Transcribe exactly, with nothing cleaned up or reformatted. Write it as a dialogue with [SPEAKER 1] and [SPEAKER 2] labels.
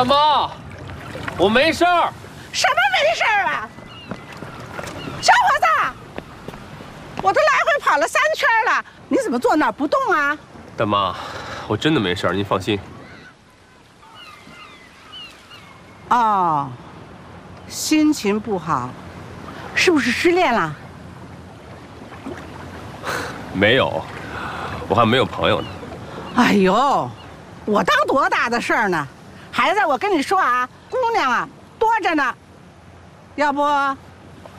[SPEAKER 1] 大妈，我没事儿。
[SPEAKER 2] 什么没事儿啊？小伙子，我都来回跑了三圈了，你怎么坐那儿不动啊？
[SPEAKER 1] 大妈，我真的没事儿，您放心。
[SPEAKER 2] 哦，心情不好，是不是失恋了？
[SPEAKER 1] 没有，我还没有朋友呢。
[SPEAKER 2] 哎呦，我当多大的事儿呢？孩子，我跟你说啊，姑娘啊多着呢，要不